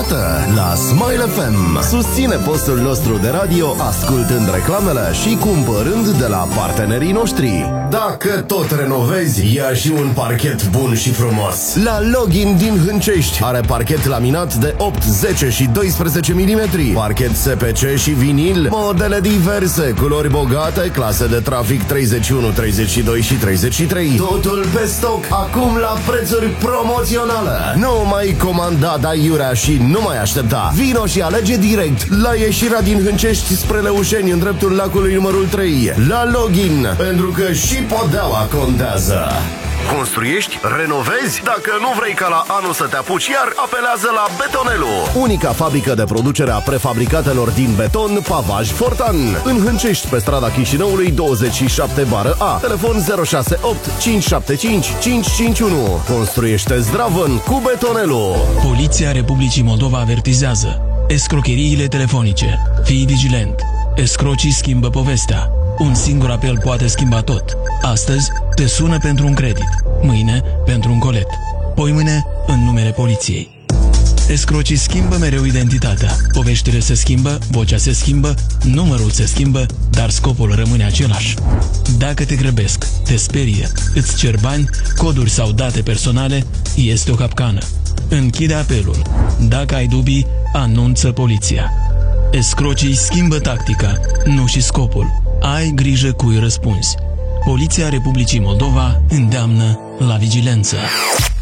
dată la Smile FM. Susține postul nostru de radio ascultând reclamele și cumpărând de la partenerii noștri. Dacă tot renovezi, ia și un parchet bun și frumos. La Login din Hâncești are parchet laminat de 8, 10 și 12 mm, parchet SPC și vinil, modele diverse, culori bogate, clase de trafic 31, 32 și 33. Totul pe stoc, acum la prețuri promoționale. Nu mai comanda, dai iurea și nu mai aștepta. Vino și alege direct la ieșirea din Hâncești spre Leușeni, în dreptul lacului numărul 3, la Login, pentru că și podeaua contează. Construiești? Renovezi? Dacă nu vrei ca la anul să te apuci iar, apelează la Betonelu, unica fabrică de producere a prefabricatelor din beton, pavaj Fortan. În Hâncești, pe strada Chișinăului 27/A. Telefon 068 575 551. Construiește zdravăn cu Betonelu. Poliția Republicii Moldova avertizează: escrocheriile telefonice. Fii vigilent. Escrocii schimbă povestea. Un singur apel poate schimba tot. Astăzi te sună pentru un credit, mâine pentru un colet, poimâine în numele poliției. Escrocii schimbă mereu identitatea. Poveștile se schimbă, vocea se schimbă, numărul se schimbă, dar scopul rămâne același. Dacă te grăbesc, te sperie, îți cer bani, coduri sau date personale, este o capcană. Închide apelul. Dacă ai dubii, anunță poliția. Escrocii schimbă tactica, nu și scopul. Ai grijă cui răspunzi. Poliția Republicii Moldova îndeamnă la vigilență.